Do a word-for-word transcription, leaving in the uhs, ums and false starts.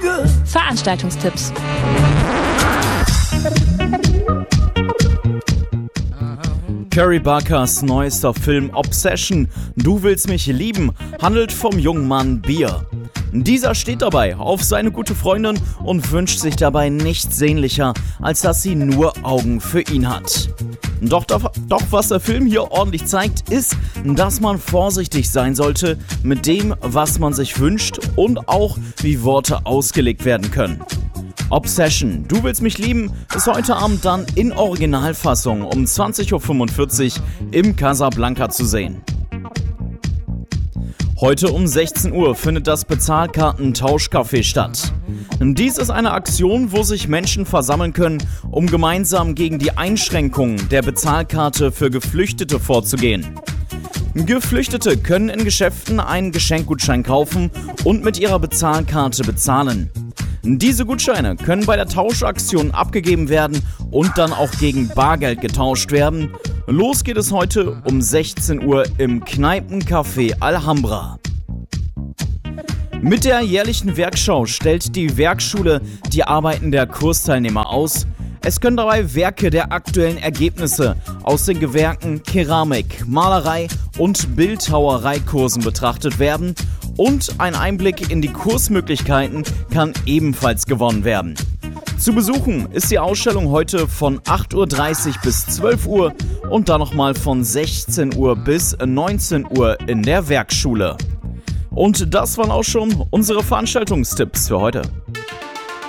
Veranstaltungstipps. Carrie Barkers neuester Film Obsession, Du willst mich lieben, handelt vom jungen Mann Beer. Dieser steht dabei auf seine gute Freundin und wünscht sich dabei nichts sehnlicher, als dass sie nur Augen für ihn hat. Doch, doch, doch was der Film hier ordentlich zeigt, ist, dass man vorsichtig sein sollte mit dem, was man sich wünscht und auch, wie Worte ausgelegt werden können. Obsession, Du willst mich lieben, ist heute Abend dann in Originalfassung um zwanzig Uhr fünfundvierzig im Casablanca zu sehen. Heute um sechzehn Uhr findet das Bezahlkarten-Tauschcafé statt. Dies ist eine Aktion, wo sich Menschen versammeln können, um gemeinsam gegen die Einschränkungen der Bezahlkarte für Geflüchtete vorzugehen. Geflüchtete können in Geschäften einen Geschenkgutschein kaufen und mit ihrer Bezahlkarte bezahlen. Diese Gutscheine können bei der Tauschaktion abgegeben werden und dann auch gegen Bargeld getauscht werden. Los geht es heute um sechzehn Uhr im Kneipencafé Alhambra. Mit der jährlichen Werkschau stellt die Werkschule die Arbeiten der Kursteilnehmer aus. Es können dabei Werke der aktuellen Ergebnisse aus den Gewerken Keramik, Malerei und Bildhauereikursen betrachtet werden und ein Einblick in die Kursmöglichkeiten kann ebenfalls gewonnen werden. Zu besuchen ist die Ausstellung heute von acht Uhr dreißig bis zwölf Uhr und dann nochmal von sechzehn Uhr bis neunzehn Uhr in der Werkschule. Und das waren auch schon unsere Veranstaltungstipps für heute.